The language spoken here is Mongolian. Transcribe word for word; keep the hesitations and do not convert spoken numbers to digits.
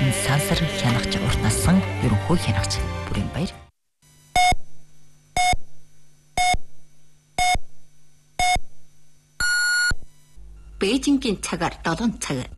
сансар хянагч урт нассан ерөнхий хянагч Бүрэнбаяр. Бээжингийн цагаар долоон цаг.